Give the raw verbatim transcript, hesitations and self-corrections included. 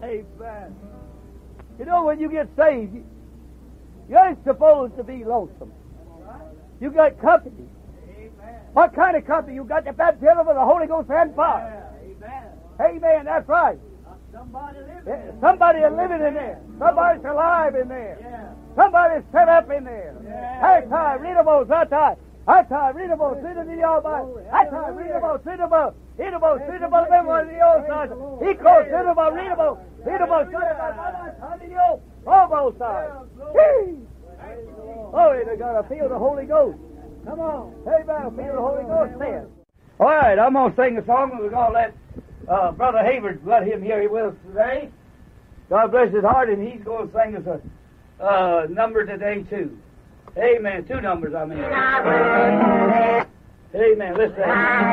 Amen. You know, when you get saved, you, you ain't supposed to be lonesome. You got company. Amen. What kind of company? You got the baptism of the Holy Ghost and fire. Amen. Amen. That's right. Somebody living. Yeah, somebody is living in there. Somebody's alive in there. Yeah. Somebody's set up in there. Yeah. That's how readable. That's how. That's how readable. Sit in the Almighty. That's how readable. Readable. Readable. Readable. Remember the old side. He calls readable. Readable. Readable. Readable. On both sides. Oh, they got to feel the Holy Ghost. Come on. Amen. Feel the Holy Ghost there. All right, I'm going to sing a song, and we're going to let uh, Brother Hayward, let him hear it with us today. God bless his heart, and he's going to sing us a uh, number today, too. Amen. Two numbers, I mean. Amen. Let's sing.